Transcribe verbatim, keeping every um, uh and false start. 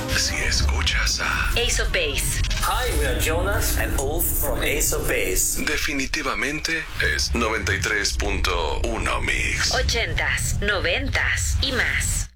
si escuchas a Ace of Base. Hi, we are Jonas and Ulf from Ace of Base. definitivamente es noventa y tres punto uno Mix. Ochentas, noventas y más.